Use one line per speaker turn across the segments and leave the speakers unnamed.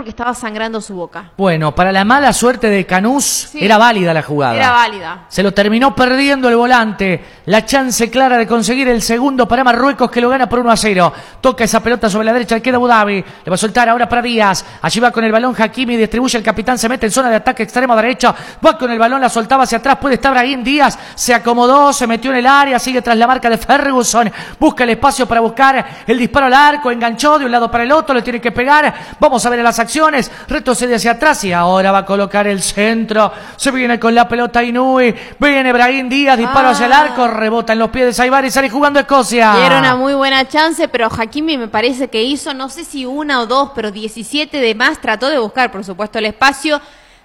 porque estaba sangrando su boca.
Bueno, para la mala suerte de Canús, era válida la jugada.
Era válida. Se
lo terminó perdiendo el volante. La chance clara de conseguir el segundo para Marruecos, que lo gana por 1-0. Toca esa pelota sobre la derecha, queda Abu Dhabi. Le va a soltar ahora para Díaz. Allí va con el balón Hakimi, distribuye el capitán, se mete en zona de ataque extremo derecho. Va con el balón, la soltaba hacia atrás. Puede estar Brahim Díaz. Se acomodó, se metió en el área, sigue tras la marca de Ferguson. Busca el espacio para buscar el disparo al arco. Enganchó de un lado para el otro, le tiene que pegar. Vamos a ver en las acciones. Retrocede hacia atrás y ahora va a colocar el centro. Se viene con la pelota Inui. Viene Brahim Díaz, disparo hacia el arco. Rebota en los pies de Saibar y sale jugando Escocia.
Y era una muy buena chance, pero Hakimi me parece que hizo, no sé si una o dos, pero 17 de más. Trató de buscar, por supuesto, el espacio,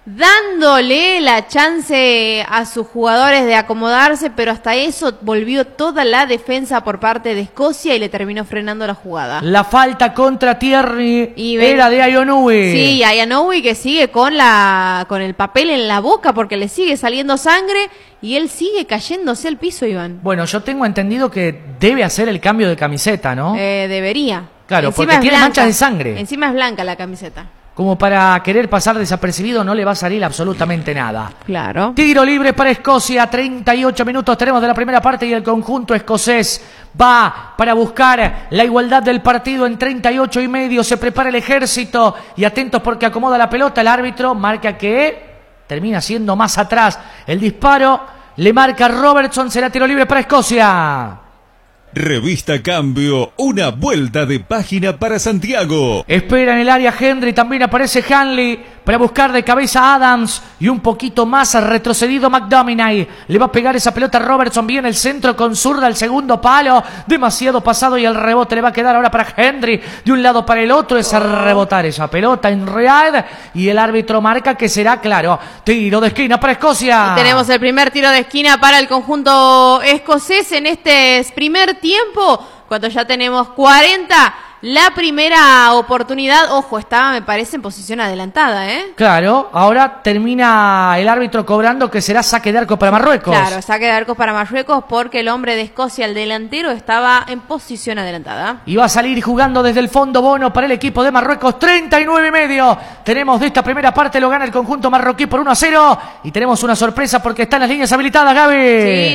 dándole la chance a sus jugadores de acomodarse, pero hasta eso volvió toda la defensa por parte de Escocia y le terminó frenando la jugada.
La falta contra Thierry era de Ayonoui.
Sí, Ayonoui que sigue con el papel en la boca porque le sigue saliendo sangre y él sigue cayéndose al piso, Iván.
Bueno, yo tengo entendido que debe hacer el cambio de camiseta, ¿no?
Debería.
Claro,
encima
porque tiene manchas de sangre.
Encima es blanca la camiseta.
Como para querer pasar desapercibido, no le va a salir absolutamente nada.
Claro.
Tiro libre para Escocia, 38 minutos tenemos de la primera parte y el conjunto escocés va para buscar la igualdad del partido en 38 y medio. Se prepara el ejército y atentos porque acomoda la pelota. El árbitro marca que termina siendo más atrás. El disparo le marca Robertson, será tiro libre para Escocia.
Revista Cambio, una vuelta de página para Santiago.
Espera en el área Henry, también aparece Hanley para buscar de cabeza a Adams y un poquito más retrocedido McDominay. Le va a pegar esa pelota a Robertson, viene el centro con zurda al segundo palo, demasiado pasado y el rebote le va a quedar ahora para Henry, de un lado para el otro, es a rebotar esa pelota en Riyadh y el árbitro marca que será claro, tiro de esquina para Escocia.
Y tenemos el primer tiro de esquina para el conjunto escocés en este primer tiempo, cuando ya tenemos 40. La primera oportunidad, ojo, estaba, me parece, en posición adelantada, ¿eh?
Claro, ahora termina el árbitro cobrando que será saque de arco para Marruecos.
Claro, saque de arco para Marruecos porque el hombre de Escocia, el delantero, estaba en posición adelantada.
Y va a salir jugando desde el fondo Bono para el equipo de Marruecos, 39 y medio. Tenemos de esta primera parte, lo gana el conjunto marroquí por 1-0. Y tenemos una sorpresa porque están las líneas habilitadas, Gaby.
Sí,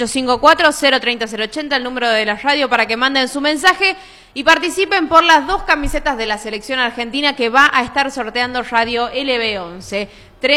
3854-030-080, el número de la radio para que manden su mensaje y participen por las 2 camisetas de la selección argentina que va a estar sorteando Radio LB11.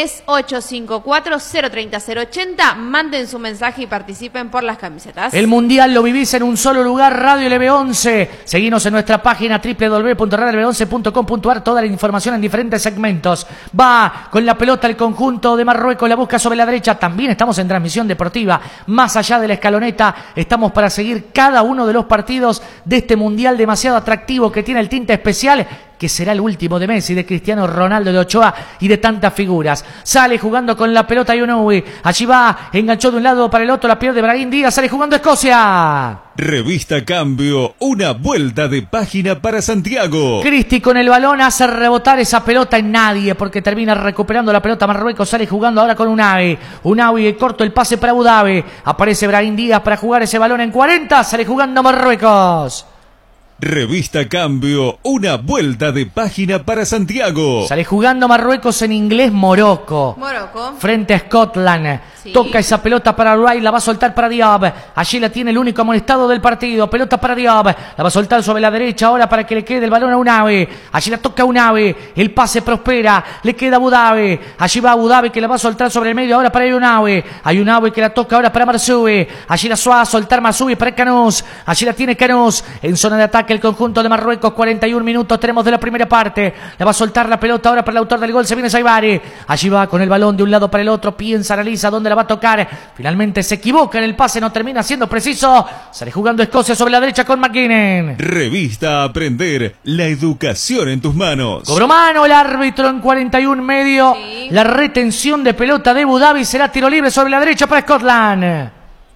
3854-030-080. Manden su mensaje y participen por las camisetas.
El Mundial lo vivís en un solo lugar, Radio LB11. Seguinos en nuestra página www.radiolb11.com.ar. Toda la información en diferentes segmentos. Va con la pelota el conjunto de Marruecos, la busca sobre la derecha. También estamos en transmisión deportiva. Más allá de la escaloneta, estamos para seguir cada uno de los partidos de este Mundial demasiado atractivo que tiene el tinte especial, que será el último de Messi, de Cristiano Ronaldo, de Ochoa y de tantas figuras. Sale jugando con la pelota Ayonoui. Allí va, enganchó de un lado para el otro, la pierde Brahim Díaz, sale jugando Escocia.
Revista Cambio, una vuelta de página para Santiago.
Cristi con el balón hace rebotar esa pelota en nadie, porque termina recuperando la pelota Marruecos, sale jugando ahora con Unavi. Unavi corto el pase para Abu Dhabi. Aparece Brahim Díaz para jugar ese balón en 40, sale jugando Marruecos.
Revista Cambio, una vuelta de página para Santiago.
Sale jugando Marruecos en inglés Morocco. Frente a Scotland. Sí. Toca esa pelota para Wright, la va a soltar para Diab. Allí la tiene el único amonestado del partido. Pelota para Diab. La va a soltar sobre la derecha ahora para que le quede el balón a Unavi. Allí la toca Unavi. El pase prospera. Le queda Abu Dhabi. Allí va Abu Dhabi que la va a soltar sobre el medio ahora para Unavi. Hay Unavi que la toca ahora para Marsoubi. Allí la va a soltar Marsoubi para Canús. Allí la tiene Canús en zona de ataque. El conjunto de Marruecos, 41 minutos tenemos de la primera parte. Le va a soltar la pelota ahora para el autor del gol, se viene Saibari. Allí va con el balón de un lado para el otro, piensa, analiza dónde la va a tocar. Finalmente se equivoca en el pase, no termina siendo preciso. Sale jugando Escocia sobre la derecha con McGuinness.
Revista Aprender, la educación en tus manos.
Cobró mano el árbitro en 41 medio. Sí. La retención de pelota de Abu Dhabi, será tiro libre sobre la derecha para Scotland.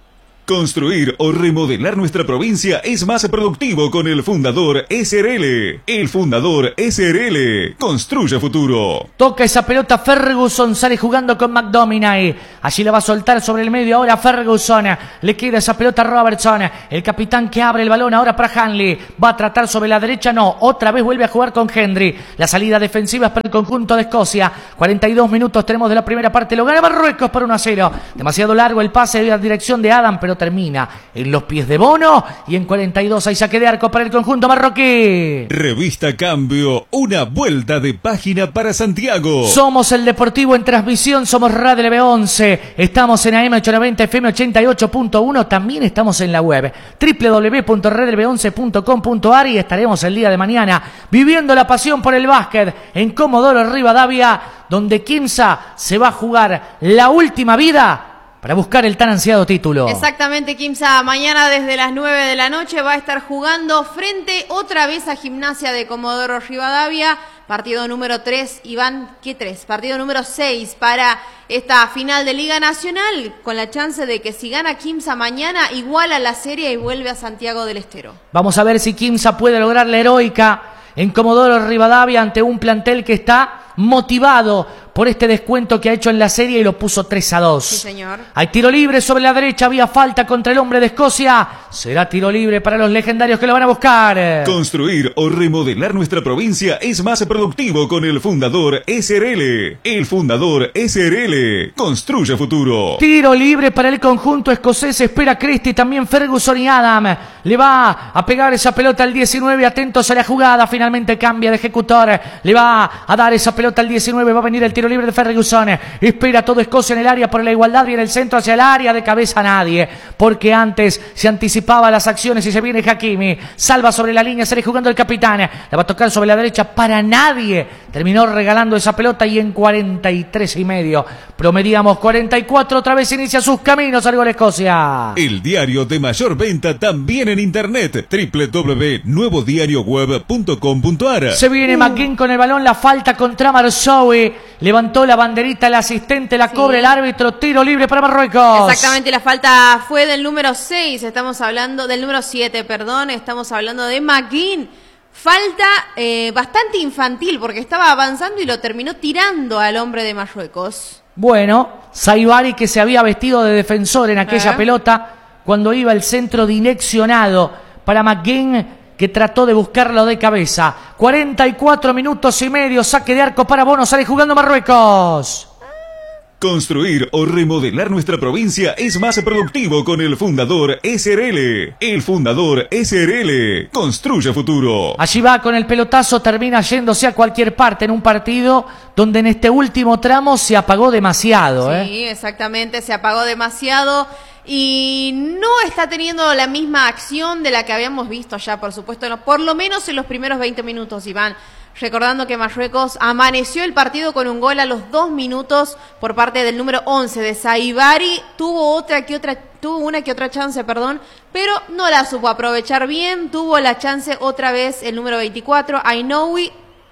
Construir o remodelar nuestra provincia es más productivo con el Fundador SRL. El Fundador SRL construye futuro.
Toca esa pelota Ferguson, sale jugando con McDominay. Allí la va a soltar sobre el medio ahora Ferguson. Le queda esa pelota a Robertson. El capitán que abre el balón ahora para Hanley. Va a tratar sobre la derecha, no. Otra vez vuelve a jugar con Henry. La salida defensiva es para el conjunto de Escocia. 42 minutos tenemos de la primera parte. Lo gana Marruecos por 1-0. Demasiado largo el pase de la dirección de Adam, pero termina en los pies de Bono y en 42 hay saque de arco para el conjunto marroquí.
Revista Cambio, una vuelta de página para Santiago.
Somos el Deportivo en transmisión, somos Radio LB11, estamos en AM 890 FM 88.1, también estamos en la web www.redlb11.com.ar y estaremos el día de mañana viviendo la pasión por el básquet en Comodoro Rivadavia, donde Quimsa se va a jugar la última vida para buscar el tan ansiado título.
Exactamente, Quimsa mañana desde las 9 de la noche va a estar jugando frente otra vez a Gimnasia de Comodoro Rivadavia. Partido número 3, Iván, ¿qué 3? Partido número 6 para esta final de Liga Nacional, con la chance de que si gana Quimsa mañana, iguala la serie y vuelve a Santiago del Estero.
Vamos a ver si Quimsa puede lograr la heroica en Comodoro Rivadavia ante un plantel que está motivado por este descuento que ha hecho en la serie y lo puso 3-2.
Sí, señor.
Hay tiro libre sobre la derecha, había falta contra el hombre de Escocia. Será tiro libre para los legendarios que lo van a buscar.
Construir o remodelar nuestra provincia es más productivo con el Fundador SRL. El Fundador SRL construye futuro.
Tiro libre para el conjunto escocés. Espera Christie, también Ferguson y Adam. Le va a pegar esa pelota al 19. Atentos a la jugada. Finalmente cambia de ejecutor. Le va a dar esa pelota al 19. Va a venir el tiro libre de Ferguson. Espera todo Escocia en el área por la igualdad. Viene el centro hacia el área, de cabeza a nadie, porque antes se anticipaba las acciones y se viene Hakimi. Salva sobre la línea, sale jugando el capitán. La va a tocar sobre la derecha para nadie. Terminó regalando esa pelota y en 43,5 promediamos 44. Otra vez inicia sus caminos al gol Escocia.
El diario de mayor venta también en internet. www.nuevodiarioweb.com.ar.
Se viene McGinn con el balón. La falta contra Marzoui. Levantó la banderita el asistente, la cobra el árbitro, tiro libre para Marruecos.
Exactamente, la falta fue del número 6, estamos hablando del número 7, perdón, estamos hablando de McGinn. Falta bastante infantil porque estaba avanzando y lo terminó tirando al hombre de Marruecos.
Bueno, Saibari, que se había vestido de defensor en aquella pelota cuando iba el centro direccionado para McGinn, que trató de buscarlo de cabeza. 44 minutos y medio, saque de arco para Bono, sale jugando Marruecos.
Construir o remodelar nuestra provincia es más productivo con el Fundador SRL. El Fundador SRL construye futuro.
Allí va con el pelotazo, termina yéndose a cualquier parte en un partido donde en este último tramo se apagó demasiado.
Sí, exactamente, se apagó demasiado. Y no está teniendo la misma acción de la que habíamos visto ya, por supuesto, por lo menos en los primeros 20 minutos, Iván. Recordando que Marruecos amaneció el partido con un gol a los 2 minutos por parte del número 11 de Saibari. Tuvo una que otra chance, pero no la supo aprovechar bien. Tuvo la chance otra vez el número 24, Ainoui.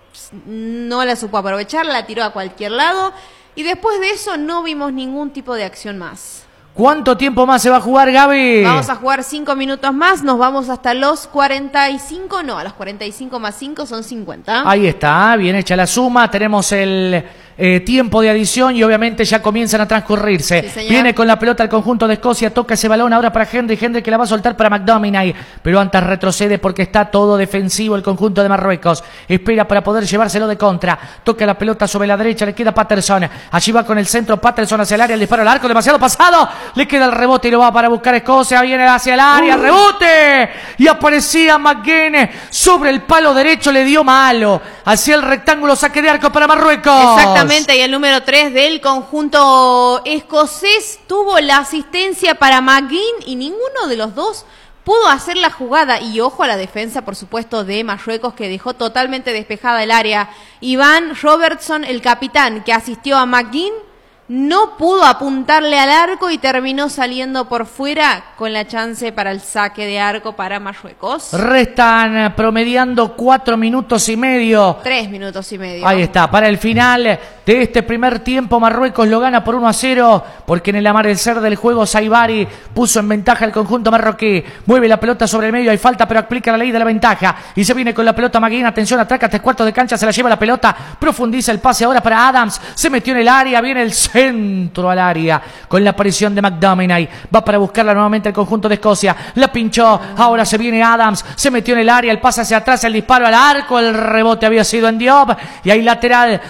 No la supo aprovechar, la tiró a cualquier lado. Y después de eso no vimos ningún tipo de acción más.
¿Cuánto tiempo más se va a jugar, Gaby?
Vamos a jugar 5 minutos más, nos vamos hasta los 45, no, a los 45 más 5 son 50.
Ahí está, bien hecha la suma, tenemos el tiempo de adición y obviamente ya comienzan a transcurrirse.
Sí,
viene con la pelota el conjunto de Escocia, toca ese balón ahora para Henry que la va a soltar para McDominay, pero antes retrocede porque está todo defensivo el conjunto de Marruecos. Espera para poder llevárselo de contra, toca la pelota sobre la derecha, le queda Patterson, allí va con el centro Patterson hacia el área, el disparo al arco, demasiado pasado, le queda el rebote y lo va para buscar Escocia, viene hacia el área, rebote, y aparecía McGinn sobre el palo derecho, le dio malo, hacia el rectángulo, saque de arco para Marruecos.
Exactamente, y el número 3 del conjunto escocés tuvo la asistencia para McGinn y ninguno de los dos pudo hacer la jugada. Y ojo a la defensa, por supuesto, de Marruecos, que dejó totalmente despejada el área. Iván Robertson, el capitán que asistió a McGinn, no pudo apuntarle al arco y terminó saliendo por fuera con la chance para el saque de arco para Marruecos.
Restan promediando 4 minutos y medio.
3 minutos y medio.
Ahí está, para el final de este primer tiempo Marruecos lo gana por 1-0 porque en el amanecer del juego Saibari puso en ventaja el conjunto marroquí. Mueve la pelota sobre el medio, hay falta pero aplica la ley de la ventaja y se viene con la pelota Maguín. Atención, atraca 3/4 de cancha, se la lleva la pelota, profundiza el pase ahora para Adams, se metió en el área, viene el centro al área con la aparición de McDominay, va para buscarla nuevamente el conjunto de Escocia, la pinchó, ahora se viene Adams, se metió en el área, el pase hacia atrás, el disparo al arco, el rebote había sido en Diop y hay lateral